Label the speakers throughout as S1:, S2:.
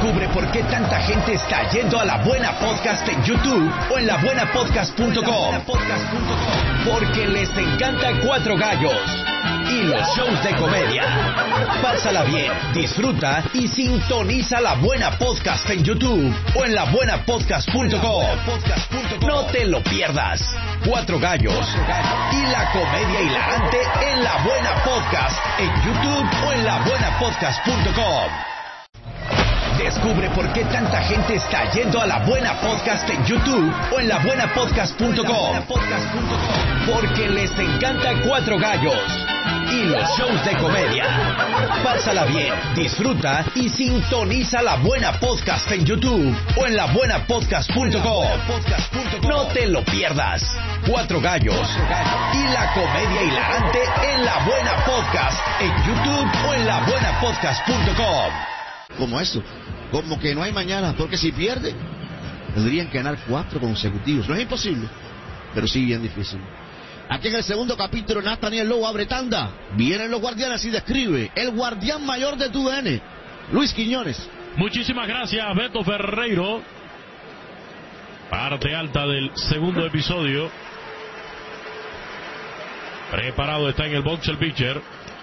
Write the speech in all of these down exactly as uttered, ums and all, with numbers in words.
S1: Descubre por qué tanta gente está yendo a La Buena Podcast en YouTube o en la buena podcast punto com. Porque les encanta Cuatro Gallos y los shows de comedia. Pásala bien, disfruta y sintoniza La Buena Podcast en YouTube o en la buena podcast punto com. No te lo pierdas. Cuatro Gallos y la comedia hilarante en La Buena Podcast en YouTube o en la buena podcast punto com. Descubre por qué tanta gente está yendo a La Buena Podcast en YouTube o en la buena podcast punto com. Porque les encanta Cuatro Gallos y los shows de comedia. Pásala bien, disfruta y sintoniza La Buena Podcast en YouTube o en la buena podcast punto com. No te lo pierdas. Cuatro Gallos y la comedia hilarante en La Buena Podcast en YouTube o en la buena podcast punto com.
S2: Como eso, como que no hay mañana, porque si pierde, tendrían que ganar cuatro consecutivos. No es imposible, pero sí bien difícil. Aquí en el segundo capítulo, Nathaniel Lowe abre tanda. Vienen los guardianes y describe el guardián mayor de tu D N, Luis Quiñones.
S3: Muchísimas gracias, Beto Ferreiro. Parte alta del segundo episodio. Preparado está en el box el pitcher.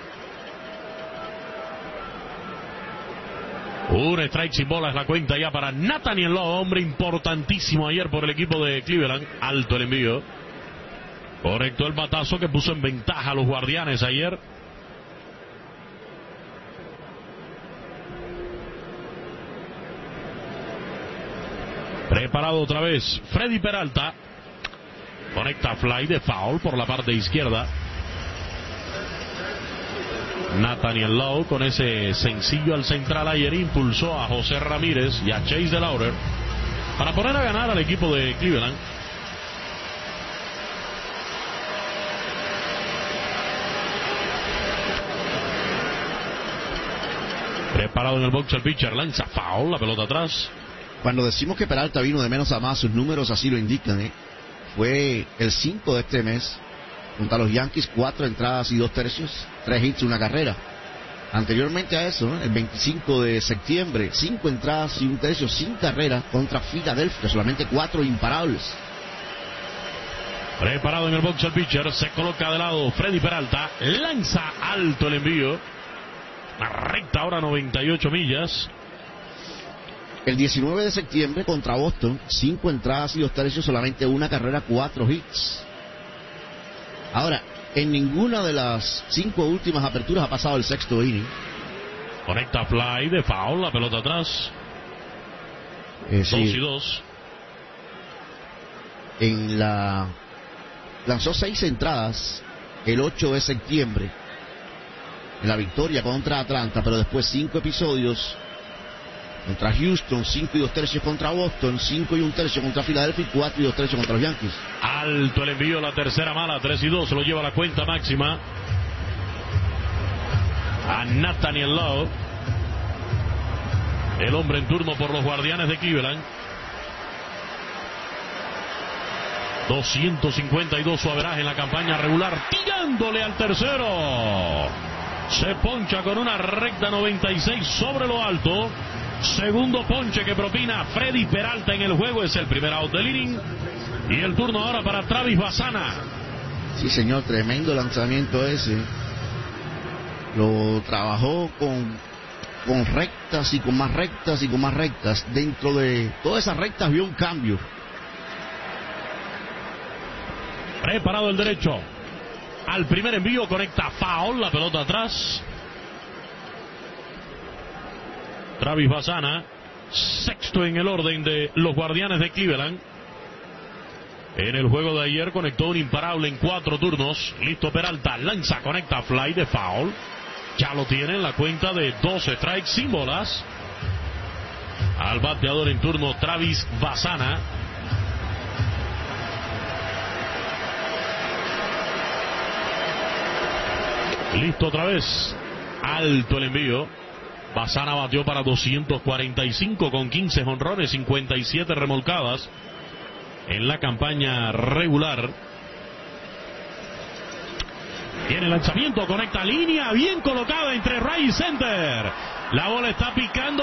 S3: Un strike sin bola es la cuenta ya para Nathaniel Lowe, hombre importantísimo ayer por el equipo de Cleveland. Alto el envío. Correcto el batazo que puso en ventaja a los guardianes ayer. Preparado otra vez Freddy Peralta. Conecta fly de foul por la parte izquierda. Nathaniel Lowe con ese sencillo al central ayer impulsó a José Ramírez y a Chase DeLauder para poner a ganar al equipo de Cleveland. Preparado en el box el pitcher, lanza foul, la pelota atrás.
S2: Cuando decimos que Peralta vino de menos a más, sus números así lo indican, ¿eh? Fue el cinco de este mes. Junto a los Yankees, cuatro entradas y dos tercios, tres hits y una carrera. Anteriormente a eso, ¿eh? El veinticinco de septiembre, cinco entradas y un tercio sin carrera contra Filadelfia, solamente cuatro imparables.
S3: Preparado en el box el pitcher, se coloca de lado Freddy Peralta, lanza alto el envío. Una recta ahora noventa y ocho millas.
S2: El diecinueve de septiembre contra Boston, cinco entradas y dos tercios, solamente una carrera, cuatro hits. Ahora, en ninguna de las cinco últimas aperturas ha pasado el sexto inning.
S3: Conecta fly de foul, la pelota atrás.
S2: Eh, sí.
S3: Dos y dos.
S2: En la... Lanzó seis entradas el ocho de septiembre en la victoria contra Atlanta, pero después cinco episodios contra Houston, cinco y dos tercios contra Boston, cinco y un tercio contra Filadelfia y cuatro y dos tercios contra los Yankees.
S3: Alto el envío, la tercera mala, tres y dos, se lo lleva a la cuenta máxima a Nathaniel Lowe, el hombre en turno por los guardianes de Cleveland. doscientos cincuenta y dos su averaje en la campaña regular, tirándole al tercero. Se poncha con una recta noventa y seis sobre lo alto. Segundo ponche que propina Freddy Peralta en el juego, es el primer out del inning. Y el turno ahora para Travis Bassana.
S2: Sí, señor, tremendo lanzamiento ese. Lo trabajó con, con rectas y con más rectas y con más rectas. Dentro de todas esas rectas vio un cambio.
S3: Preparado el derecho. Al primer envío conecta foul, la pelota atrás. Travis Bassana, sexto en el orden de los guardianes de Cleveland. En el juego de ayer conectó un imparable en cuatro turnos. Listo Peralta, lanza, conecta fly de foul. Ya lo tiene en la cuenta de dos strikes sin bolas. Al bateador en turno Travis Bassana. Listo otra vez. Alto el envío. Bassana batió para doscientos cuarenta y cinco con quince jonrones, cincuenta y siete remolcadas en la campaña regular. Tiene el lanzamiento, conecta línea, bien colocada entre right y center. La bola está picando.